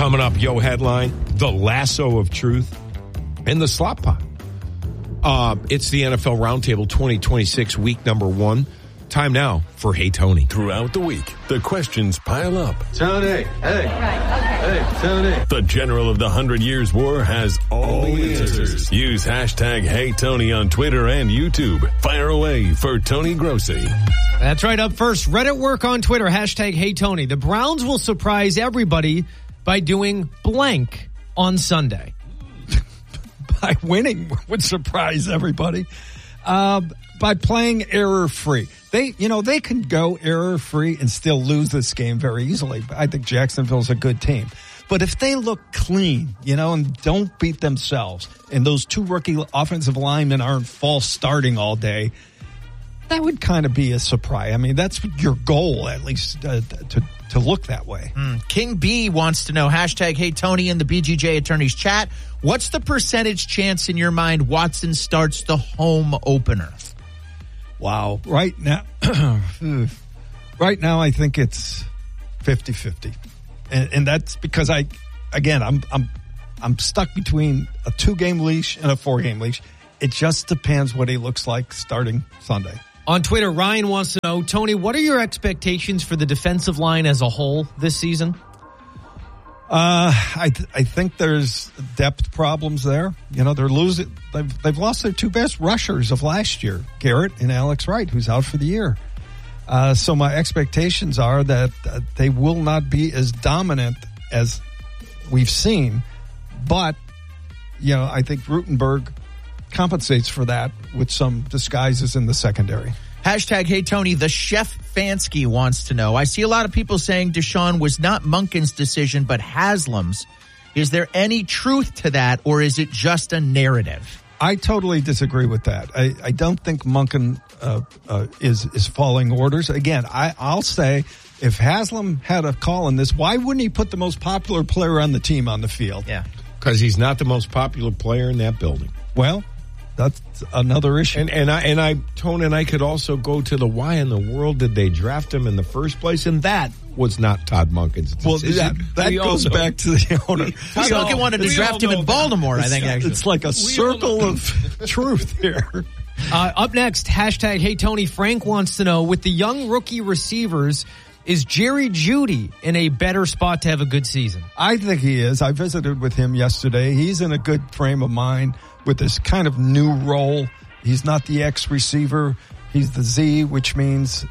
Coming up, Yo Headline, the lasso of truth, and the slop pot. It's the NFL Roundtable 2026, week number 1. Time now for Hey Tony. Throughout the week, the questions pile up. Tony, hey, Tony. The general of the 100 Years' War has all the answers. Use hashtag Hey Tony on Twitter and YouTube. Fire away for Tony Grossi. That's right. Up first, Reddit work on Twitter, hashtag Hey Tony. The Browns will surprise everybody by doing blank on Sunday. By winning would surprise everybody. By playing error-free. They can go error-free and still lose this game very easily. I think Jacksonville's a good team. But if they look clean, and don't beat themselves, and those 2 rookie offensive linemen aren't false starting all day, that would kind of be a surprise. I mean, that's your goal, at least, to look that way. King B wants to know, hashtag Hey Tony in the BGJ Attorneys chat, what's the percentage chance in your mind Watson starts the home opener? Wow. Right now, I think it's 50-50. And that's because I'm stuck between a 2-game leash and a 4-game leash. It just depends what he looks like starting Sunday. On Twitter, Ryan wants to know, Tony, what are your expectations for the defensive line as a whole this season? I think there's depth problems there. They're losing. They've lost their 2 best rushers of last year, Garrett and Alex Wright, who's out for the year. So my expectations are that they will not be as dominant as we've seen. But, I think Rutenberg compensates for that with some disguises in the secondary. Hashtag Hey Tony, the Chef Fansky wants to know, I see a lot of people saying Deshaun was not Monken's decision, but Haslam's. Is there any truth to that, or is it just a narrative? I totally disagree with that. I don't think Monken is following orders. Again, I'll say if Haslam had a call in this, why wouldn't he put the most popular player on the team on the field? Yeah. Because he's not the most popular player in that building. Well, that's another issue. Tony and I could also go to the why in the world did they draft him in the first place, and that was not Todd Monken's decision. Well, that goes back to the owner. Monken wanted to draft him in Baltimore, I think, actually. It's like a circle of truth here. Up next, hashtag Hey Tony, Frank wants to know, with the young rookie receivers, is Jerry Jeudy in a better spot to have a good season? I think he is. I visited with him yesterday. He's in a good frame of mind with this kind of new role. He's not the X receiver. He's the Z, which means,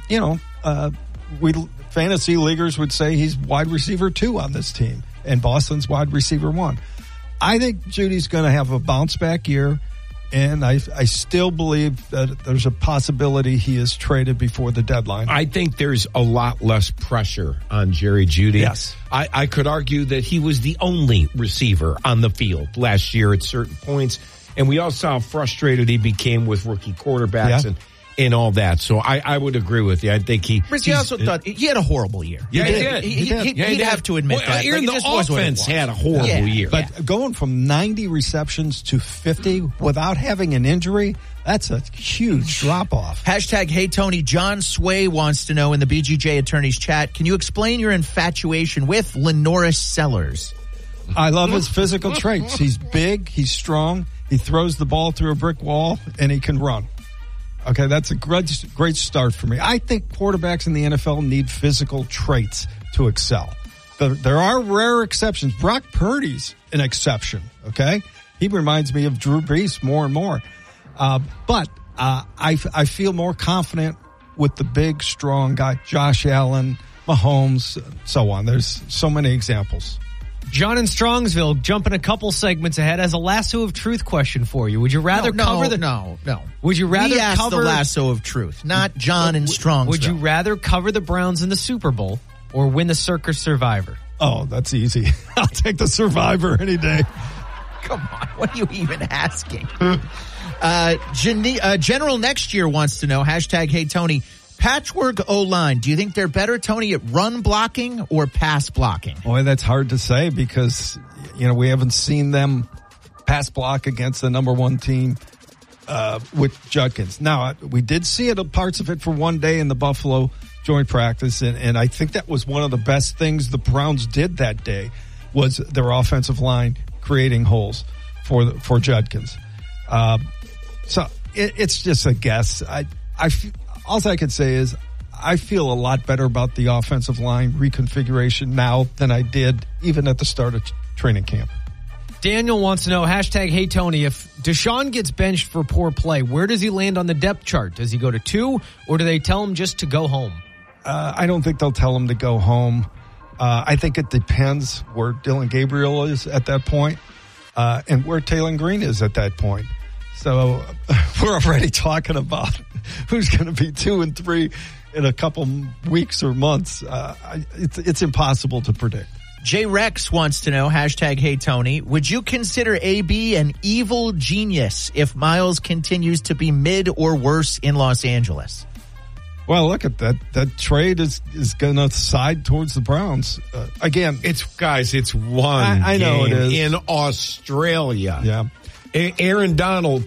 fantasy leaguers would say he's wide receiver 2 on this team, and Boston's wide receiver 1. I think Judy's going to have a bounce back year, and I still believe that there's a possibility he is traded before the deadline. I think there's a lot less pressure on Jerry Jeudy. Yes. I could argue that he was the only receiver on the field last year at certain points, and we all saw how frustrated he became with rookie quarterbacks and all that. So I would agree with you. I think he also thought he had a horrible year. Yeah, he did. He'd have to admit that. Even the offense had a horrible year. But going from 90 receptions to 50 without having an injury, that's a huge drop-off. Hashtag Hey Tony, John Sway wants to know in the BGJ Attorneys chat, can you explain your infatuation with Lenoris Sellers? I love his physical traits. He's big, he's strong, he throws the ball through a brick wall, and he can run. Okay, that's a great start for me. I think quarterbacks in the NFL need physical traits to excel. There are rare exceptions. Brock Purdy's an exception, okay? He reminds me of Drew Brees more and more. But I feel more confident with the big, strong guy, Josh Allen, Mahomes, so on. There's so many examples. John in Strongsville, jumping a couple segments ahead, has a lasso of truth question for you. Would you rather cover the... No. Would you rather cover the lasso of truth, not John in Strongsville? Would you rather cover the Browns in the Super Bowl or win the Circus Survivor? Oh, that's easy. I'll take the Survivor any day. Come on, what are you even asking? General Next Year wants to know, hashtag Hey Tony, patchwork O-line, do you think they're better, Tony, at run blocking or pass blocking? Boy, that's hard to say because, we haven't seen them pass block against the number 1 team with Judkins. Now, we did see parts of it for one day in the Buffalo joint practice, and I think that was one of the best things the Browns did that day. was their offensive line creating holes for Judkins. So it's just a guess. All I could say is I feel a lot better about the offensive line reconfiguration now than I did even at the start of training camp. Daniel wants to know, hashtag Hey Tony, if Deshaun gets benched for poor play, where does he land on the depth chart? Does he go to 2, or do they tell him just to go home? I don't think they'll tell him to go home. I think it depends where Dylan Gabriel is at that point, and where Taylor Green is at that point. So we're already talking about who's going to be 2 and 3 in a couple weeks or months. It's impossible to predict. J. Rex wants to know, hashtag Hey Tony, would you consider AB an evil genius if Miles continues to be mid or worse in Los Angeles? Well, look at that. That trade is going to side towards the Browns. Again, it's one I know it is. In Australia. Yeah. Aaron Donald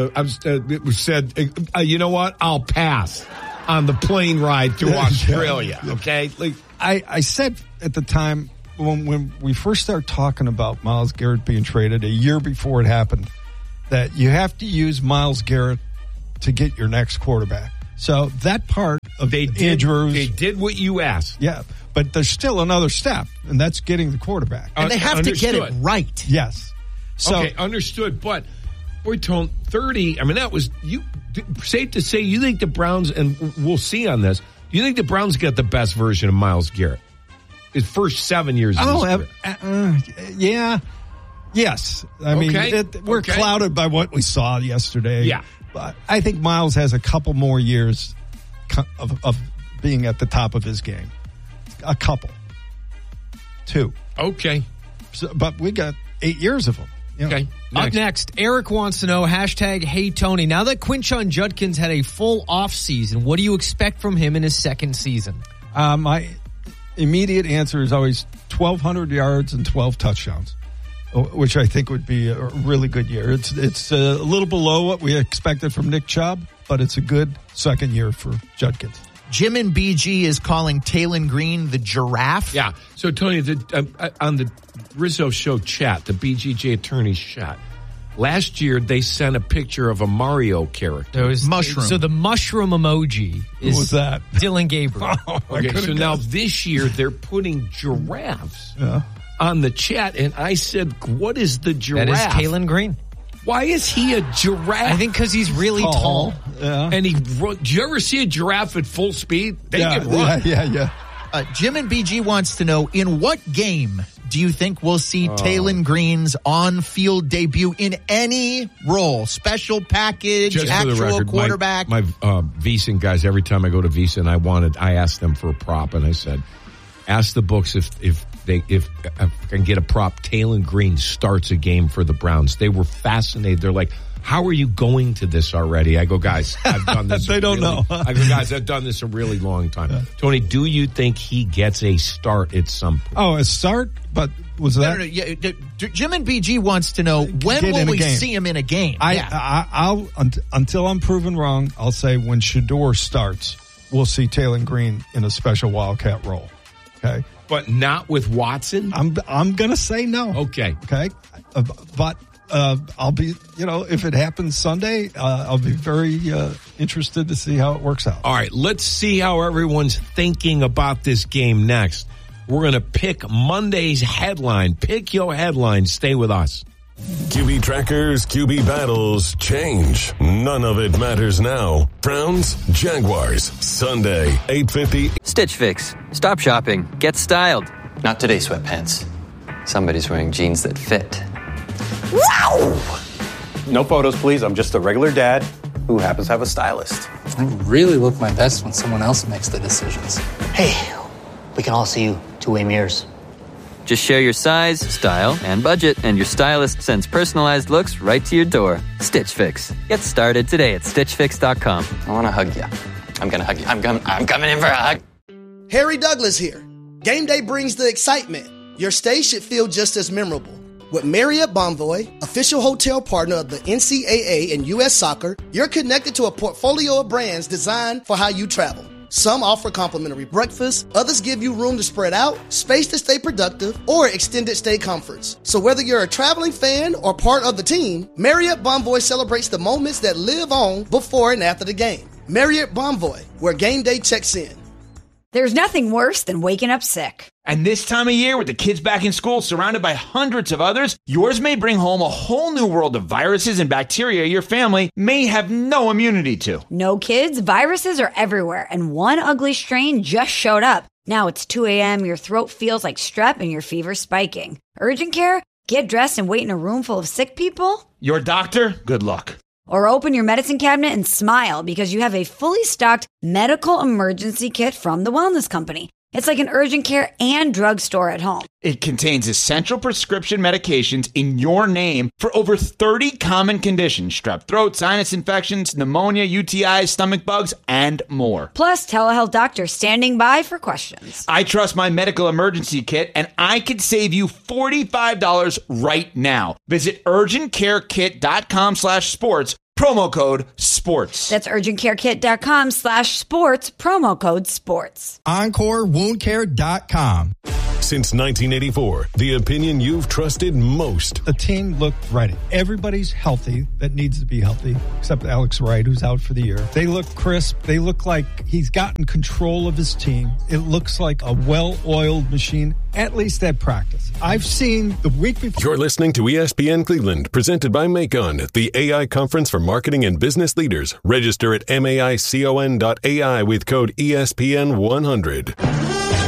said, you know what? I'll pass on the plane ride through Australia. Yeah. Okay? I said at the time, when we first started talking about Myles Garrett being traded a year before it happened, that you have to use Myles Garrett to get your next quarterback. So that part of Andrews, they did what you asked. Yeah, but there's still another step, and that's getting the quarterback. And they have to get it right. Yes. So, okay, understood. But boy, Tone, 30. I mean, that was safe to say. You think the Browns, and we'll see on this. Do you think the Browns get the best version of Myles Garrett? His first 7 years of his career. Yeah. Yes. I mean, we're clouded by what we saw yesterday. Yeah. But I think Myles has a couple more years of being at the top of his game. A couple. 2. Okay. So, but we got 8 years of them. You know. Okay. Up next, Eric wants to know, hashtag Hey Tony, now that Quinshon Judkins had a full offseason, what do you expect from him in his second season? My immediate answer is always 1,200 yards and 12 touchdowns, which I think would be a really good year. It's a little below what we expected from Nick Chubb, but it's a good second year for Judkins. Jim and BG is calling Taylor Green the giraffe. Yeah. So, Tony, on the Rizzo Show chat, the BGJ attorney's chat, last year they sent a picture of a Mario character. It was mushroom. So the mushroom emoji is Who was that? Dylan Gabriel. Okay, so now this year they're putting giraffes on the chat, and I said, what is the giraffe? That is Taylor Green. Why is he a giraffe? I think because he's really tall. Yeah. And do you ever see a giraffe at full speed? They can run. Yeah. Jim and BG wants to know, in what game do you think we'll see Taylor Green's on-field debut in any role? Special package, Just actual for the record, quarterback? My VSiN guys, every time I go to VSiN, I asked them for a prop, and I said, ask the books if I can get a prop. Taylor Green starts a game for the Browns. They were fascinated. They're like, how are you going to this already? I go, guys, I've done this. They don't know. I go, guys, I've done this a really long time. Yeah. Tony, do you think he gets a start at some point? Oh, a start? But was that? No. Yeah, Jim and BG wants to know, when will we see him in a game? I'll until I'm proven wrong, I'll say when Shedeur starts, we'll see Taylor Green in a special Wildcat role. Okay. But not with Watson? I'm going to say no. Okay. But I'll be, if it happens Sunday, I'll be very interested to see how it works out. All right, let's see how everyone's thinking about this game next. We're going to pick Monday's headline. Pick your headline. Stay with us. QB trackers, QB battles, change. None of it matters now. Browns, Jaguars, Sunday, 8:50. Stitch Fix. Stop shopping. Get styled. Not today, sweatpants. Somebody's wearing jeans that fit. Wow! No photos, please. I'm just a regular dad who happens to have a stylist. I really look my best when someone else makes the decisions. Hey, we can all see you two-way mirrors. Just share your size, style, and budget, and your stylist sends personalized looks right to your door. Stitch Fix. Get started today at StitchFix.com. I want to hug you. I'm going to hug you. I'm coming in for a hug. Harry Douglas here. Game day brings the excitement. Your stay should feel just as memorable. With Marriott Bonvoy, official hotel partner of the NCAA and U.S. Soccer, you're connected to a portfolio of brands designed for how you travel. Some offer complimentary breakfast, others give you room to spread out, space to stay productive, or extended stay comforts. So whether you're a traveling fan or part of the team, Marriott Bonvoy celebrates the moments that live on before and after the game. Marriott Bonvoy, where game day checks in. There's nothing worse than waking up sick. And this time of year, with the kids back in school, surrounded by hundreds of others, yours may bring home a whole new world of viruses and bacteria your family may have no immunity to. No, kids, viruses are everywhere, and one ugly strain just showed up. Now it's 2 a.m., your throat feels like strep, and your fever's spiking. Urgent care? Get dressed and wait in a room full of sick people? Your doctor? Good luck. Or open your medicine cabinet and smile because you have a fully stocked medical emergency kit from the Wellness Company. It's like an urgent care and drugstore at home. It contains essential prescription medications in your name for over 30 common conditions: strep throat, sinus infections, pneumonia, UTIs, stomach bugs, and more. Plus, telehealth doctors standing by for questions. I trust my medical emergency kit, and I could save you $45 right now. Visit urgentcarekit.com/sports. Promo code SPORTS. That's urgentcarekit.com/sports, promo code SPORTS. EncoreWoundCare.com. Since 1984, the opinion you've trusted most. The team looked ready. Everybody's healthy that needs to be healthy, except Alex Wright, who's out for the year. They look crisp. They look like he's gotten control of his team. It looks like a well-oiled machine, at least at practice. I've seen the week before. You're listening to ESPN Cleveland, presented by Macon, the AI conference for marketing and business leaders. Register at maicon.ai with code ESPN100.